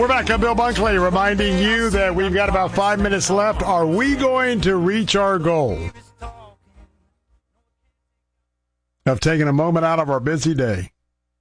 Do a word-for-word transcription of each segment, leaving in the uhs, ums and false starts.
We're back. I'm Bill Bunkley, reminding you that we've got about five minutes left. Are we going to reach our goal of taking a moment out of our busy day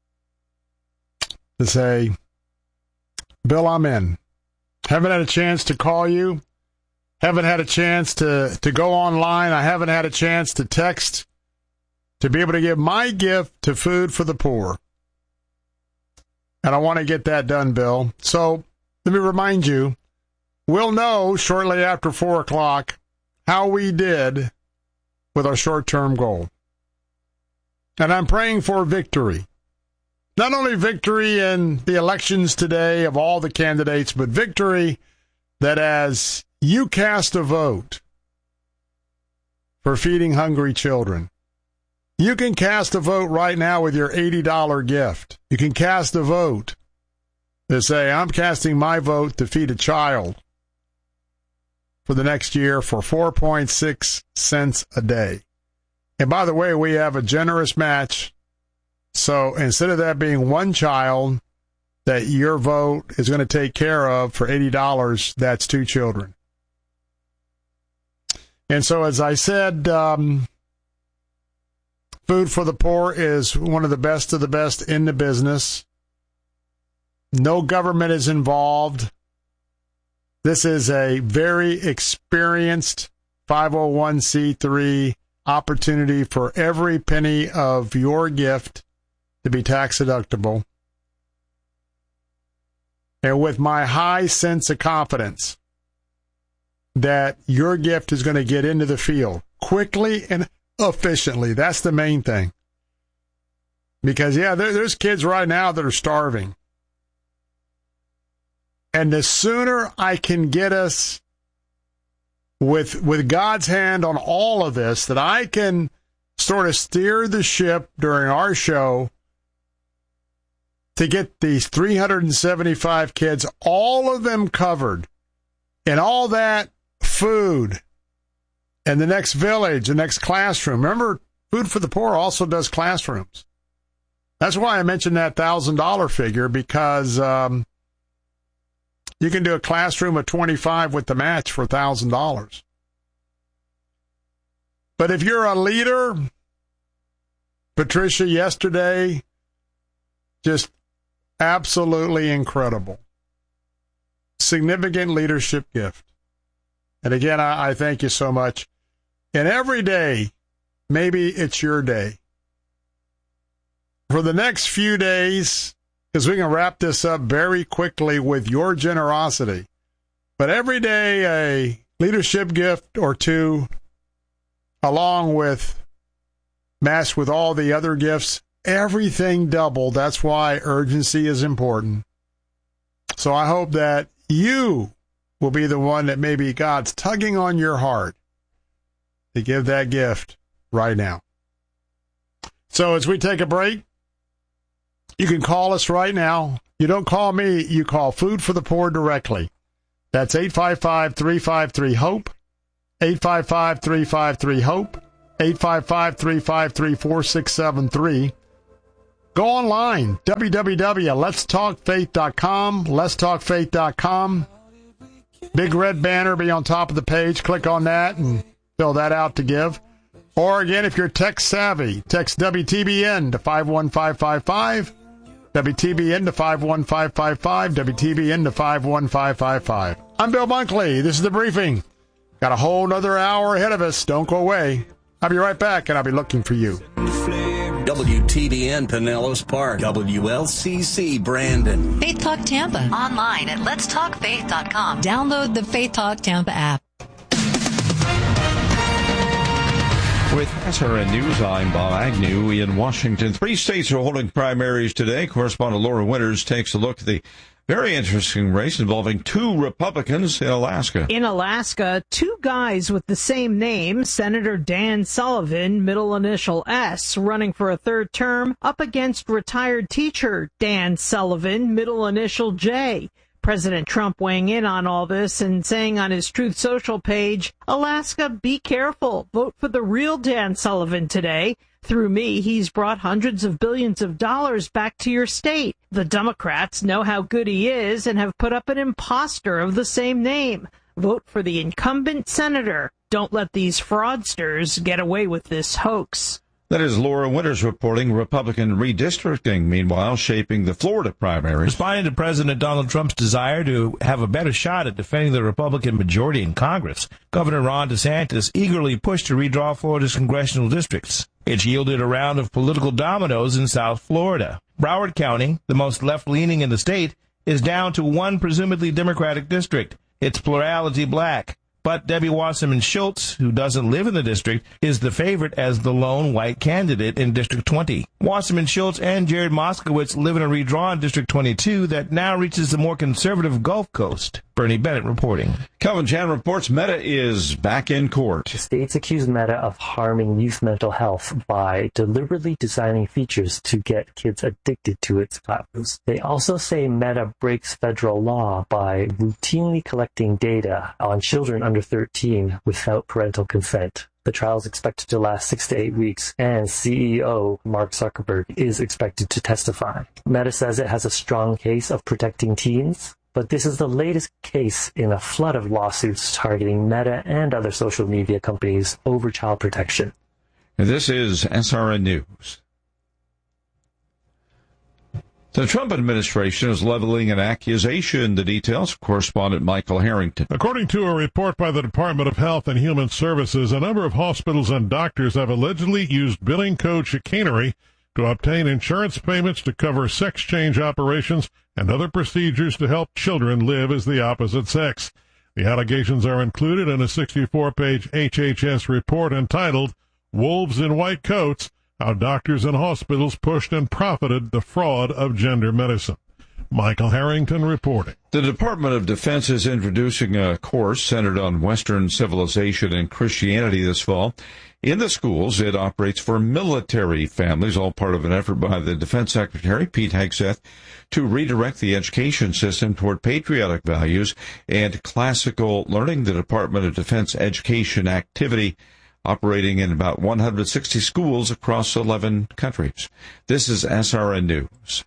to say, Bill, I'm in. Haven't had a chance to call you. Haven't had a chance to, to go online. I haven't had a chance to text to be able to give my gift to Food for the Poor. And I want to get that done, Bill. So let me remind you, we'll know shortly after four o'clock how we did with our short-term goal. And I'm praying for victory. Not only victory in the elections today of all the candidates, but victory that as you cast a vote for feeding hungry children, you can cast a vote right now with your eighty dollars gift. You can cast a vote to say, I'm casting my vote to feed a child for the next year for four point six cents a day. And by the way, we have a generous match. So instead of that being one child that your vote is going to take care of for eighty dollars, that's two children. And so as I said, um, Food for the Poor is one of the best of the best in the business. No government is involved. This is a very experienced five oh one c three opportunity for every penny of your gift to be tax deductible. And with my high sense of confidence that your gift is going to get into the field quickly and efficiently. That's the main thing. Because, yeah, there, there's kids right now that are starving. And the sooner I can get us with, with God's hand on all of this, that I can sort of steer the ship during our show to get these three hundred seventy-five kids, all of them covered, and all that food, and the next village, the next classroom. Remember, Food for the Poor also does classrooms. That's why I mentioned that one thousand dollars figure, because um, you can do a classroom of twenty-five with the match for one thousand dollars. But if you're a leader, Patricia, yesterday, just absolutely incredible. Significant leadership gift. And again, I, I thank you so much. And every day, maybe it's your day. For the next few days, because we can wrap this up very quickly with your generosity, but every day a leadership gift or two, along with matched with all the other gifts, everything doubled. That's why urgency is important. So I hope that you will be the one that maybe God's tugging on your heart to give that gift right now. So as we take a break, you can call us right now. You don't call me, you call Food for the Poor directly. That's eight five five, three five three, HOPE, eight five five, three five three, HOPE, eight five five, three five three, four six seven three. Go online, w w w dot lets talk faith dot com, lets talk faith dot com. Big red banner be on top of the page. Click on that and fill that out to give. Or again, if you're tech savvy, text W T B N to five one five five five, W T B N to five one five five five, W T B N to five one five five five. I'm Bill Bunkley. This is The Briefing. Got a whole nother hour ahead of us. Don't go away. I'll be right back, and I'll be looking for you. W T B N Pinellas Park, W L C C Brandon. Faith Talk Tampa. Online at lets talk faith dot com. Download the Faith Talk Tampa app. With S R N News, I'm Bob Agnew in Washington. Three states are holding primaries today. Correspondent Laura Winters takes a look at the very interesting race involving two Republicans in Alaska. In Alaska, two guys with the same name, Senator Dan Sullivan, middle initial S, running for a third term, up against retired teacher Dan Sullivan, middle initial J. President Trump weighing in on all this and saying on his Truth Social page, Alaska, be careful. Vote for the real Dan Sullivan today. Through me, he's brought hundreds of billions of dollars back to your state. The Democrats know how good he is and have put up an imposter of the same name. Vote for the incumbent senator. Don't let these fraudsters get away with this hoax. That is Laura Winters reporting. Republican redistricting, meanwhile, shaping the Florida primaries. Responding to President Donald Trump's desire to have a better shot at defending the Republican majority in Congress, Governor Ron DeSantis eagerly pushed to redraw Florida's congressional districts. It's yielded a round of political dominoes in South Florida. Broward County, the most left-leaning in the state, is down to one presumably Democratic district. It's plurality black. But Debbie Wasserman Schultz, who doesn't live in the district, is the favorite as the lone white candidate in District twenty. Wasserman Schultz and Jared Moskowitz live in a redrawn District twenty-two that now reaches the more conservative Gulf Coast. Bernie Bennett reporting. Kelvin Chan reports Meta is back in court. The states accuse Meta of harming youth mental health by deliberately designing features to get kids addicted to its platforms. They also say Meta breaks federal law by routinely collecting data on children under thirteen without parental consent. The trial is expected to last six to eight weeks, and C E O Mark Zuckerberg is expected to testify. Meta says it has a strong case of protecting teens, but this is the latest case in a flood of lawsuits targeting Meta and other social media companies over child protection. And this is S R N News. The Trump administration is leveling an accusation. The details, correspondent Michael Harrington. According to a report by the Department of Health and Human Services, a number of hospitals and doctors have allegedly used billing code chicanery to obtain insurance payments to cover sex change operations and other procedures to help children live as the opposite sex. The allegations are included in a sixty-four page H H S report entitled Wolves in White Coats, How Doctors and Hospitals Pushed and Profited the Fraud of Gender Medicine. Michael Harrington reporting. The Department of Defense is introducing a course centered on Western civilization and Christianity this fall. In the schools, it operates for military families, all part of an effort by the Defense Secretary, Pete Hegseth, to redirect the education system toward patriotic values and classical learning. The Department of Defense Education Activity operating in about one hundred sixty schools across eleven countries. This is S R N News.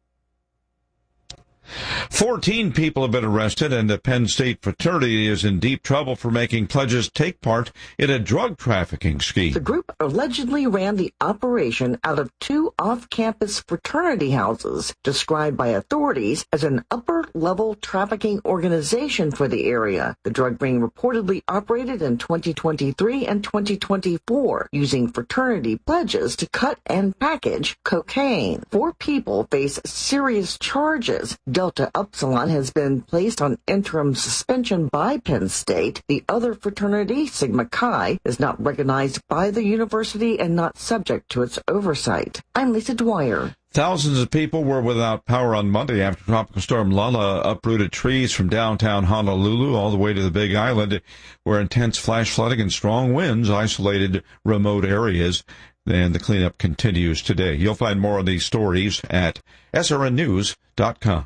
Fourteen people have been arrested, and the Penn State fraternity is in deep trouble for making pledges take part in a drug trafficking scheme. The group allegedly ran the operation out of two off-campus fraternity houses, described by authorities as an upper-level trafficking organization for the area. The drug ring reportedly operated in twenty twenty-three and twenty twenty-four, using fraternity pledges to cut and package cocaine. Four people face serious charges. Delta Upsilon has been placed on interim suspension by Penn State. The other fraternity, Sigma Chi, is not recognized by the university and not subject to its oversight. I'm Lisa Dwyer. Thousands of people were without power on Monday after Tropical Storm Lala uprooted trees from downtown Honolulu all the way to the Big Island, where intense flash flooding and strong winds isolated remote areas. And the cleanup continues today. You'll find more of these stories at S R N news dot com.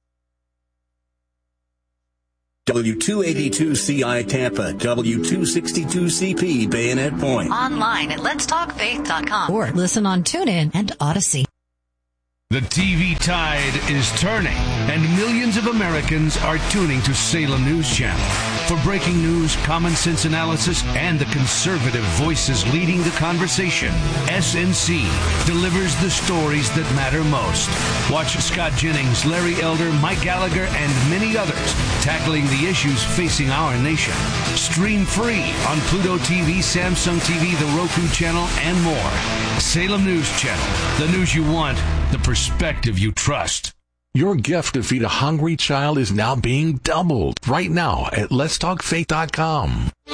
W two eighty-two C I Tampa, W two sixty-two C P Bayonet Point. Online at lets talk faith dot com or listen on TuneIn and Odyssey. The T V tide is turning, and millions of Americans are tuning to Salem News Channel for breaking news, common sense analysis, and the conservative voices leading the conversation. S N C delivers the stories that matter most. Watch Scott Jennings, Larry Elder, Mike Gallagher, and many others tackling the issues facing our nation. Stream free on Pluto T V, Samsung T V, the Roku channel, and more. Salem News Channel, the news you want, the perspective you trust. Your gift to feed a hungry child is now being doubled right now at lets talk faith dot com.